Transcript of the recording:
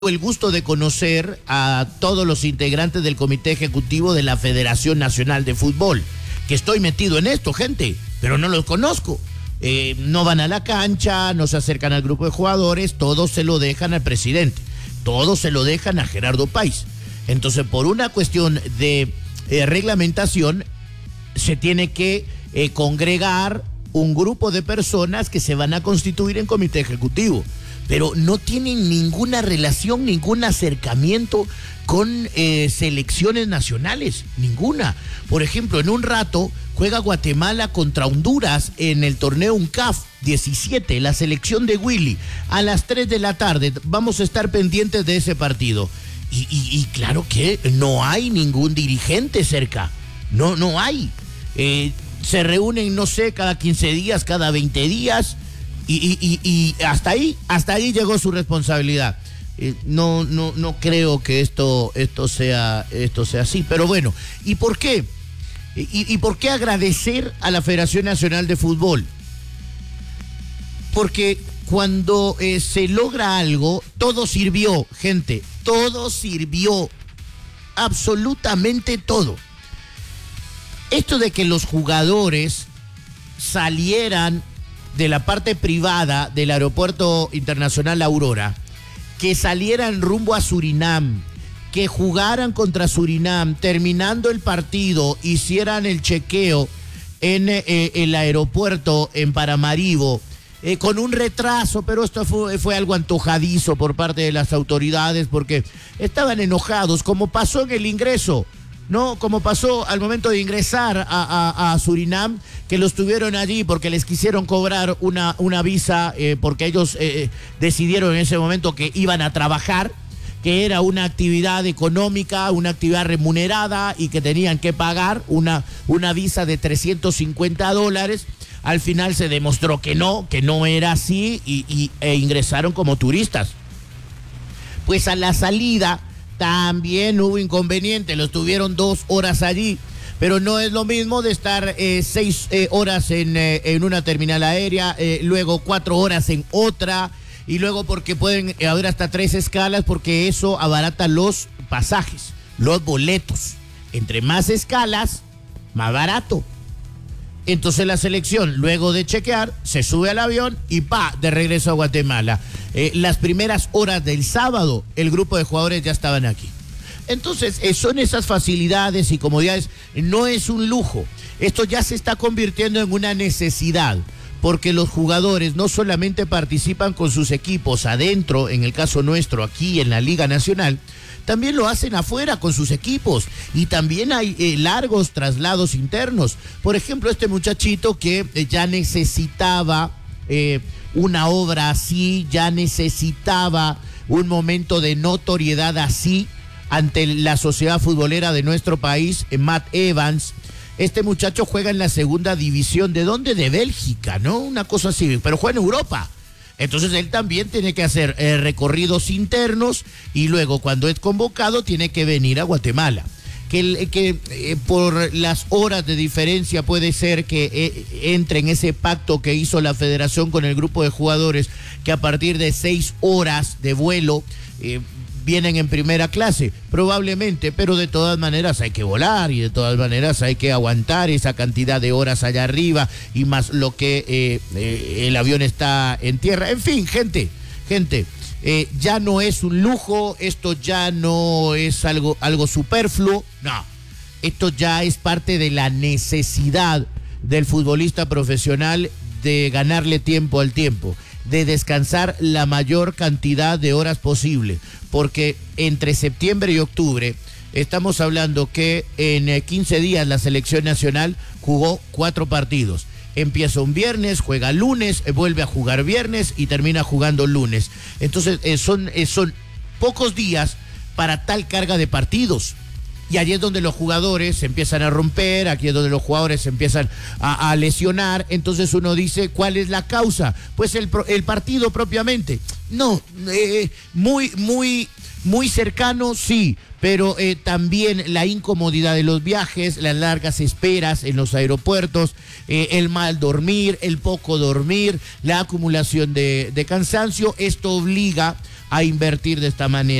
el gusto de conocer a todos los integrantes del Comité Ejecutivo de la Federación Nacional de Fútbol, que estoy metido en esto, gente, pero no los conozco. No van a la cancha, no se acercan al grupo de jugadores, todos se lo dejan al presidente, todos se lo dejan a Gerardo Páez. Entonces, por una cuestión de reglamentación, se tiene que congregar un grupo de personas que se van a constituir en comité ejecutivo, pero no tienen ninguna relación, ningún acercamiento con selecciones nacionales, ninguna. Por ejemplo, en un rato juega Guatemala contra Honduras en el torneo UNCAF 17, la selección de Willy, a las 3 de la tarde. Vamos a estar pendientes de ese partido. Y claro que no hay ningún dirigente cerca, no hay. Se reúnen, no sé, cada 15 días, cada 20 días, y hasta ahí llegó su responsabilidad. No creo que esto sea así, pero bueno, ¿y por qué? ¿Y por qué agradecer a la Federación Nacional de Fútbol? Porque cuando se logra algo, todo sirvió, gente, todo sirvió, absolutamente todo. Esto de que los jugadores salieran de la parte privada del Aeropuerto Internacional Aurora, que salieran rumbo a Surinam, que jugaran contra Surinam, terminando el partido, hicieran el chequeo en el aeropuerto en Paramaribo, con un retraso, pero esto fue algo antojadizo por parte de las autoridades, porque estaban enojados, como pasó en el ingreso, ¿no? Como pasó al momento de ingresar a Surinam, que los tuvieron allí porque les quisieron cobrar una visa, porque ellos decidieron en ese momento que iban a trabajar, que era una actividad económica, una actividad remunerada y que tenían que pagar una visa de $350. Al final se demostró que no era así e ingresaron como turistas. Pues a la salida también hubo inconveniente, los tuvieron 2 horas allí, pero no es lo mismo de estar 6 horas en una terminal aérea, luego 4 horas en otra, y luego porque pueden haber hasta 3 escalas, porque eso abarata los pasajes, los boletos. Entre más escalas, más barato. Entonces la selección, luego de chequear, se sube al avión y de regreso a Guatemala. Las primeras horas del sábado, el grupo de jugadores ya estaban aquí. Entonces, son esas facilidades y comodidades, no es un lujo. Esto ya se está convirtiendo en una necesidad, porque los jugadores no solamente participan con sus equipos adentro, en el caso nuestro, aquí en la Liga Nacional, también lo hacen afuera con sus equipos, y también hay largos traslados internos. Por ejemplo, este muchachito que ya necesitaba una obra así, ya necesitaba un momento de notoriedad así ante la sociedad futbolera de nuestro país, Matt Evans. Este muchacho juega en la segunda división, ¿de dónde? De Bélgica, ¿no? Una cosa así, pero juega en Europa. Entonces él también tiene que hacer recorridos internos, y luego cuando es convocado tiene que venir a Guatemala. Que por las horas de diferencia puede ser que entre en ese pacto que hizo la federación con el grupo de jugadores, que a partir de 6 horas de vuelo vienen en primera clase, probablemente, pero de todas maneras hay que volar, y de todas maneras hay que aguantar esa cantidad de horas allá arriba, y más lo que el avión está en tierra. En fin, gente, ya no es un lujo, esto ya no es algo superfluo, no, esto ya es parte de la necesidad del futbolista profesional de ganarle tiempo al tiempo, de descansar la mayor cantidad de horas posible, porque entre septiembre y octubre estamos hablando que en 15 días la selección nacional jugó 4 partidos. Empieza un viernes, juega lunes, vuelve a jugar viernes y termina jugando lunes. Entonces son pocos días para tal carga de partidos. Y allí es donde los jugadores se empiezan a romper, aquí es donde los jugadores se empiezan a lesionar. Entonces uno dice, ¿cuál es la causa? Pues el partido propiamente. No, muy cercano, sí, pero también la incomodidad de los viajes, las largas esperas en los aeropuertos, el mal dormir, el poco dormir, la acumulación de cansancio. Esto obliga a invertir de esta manera.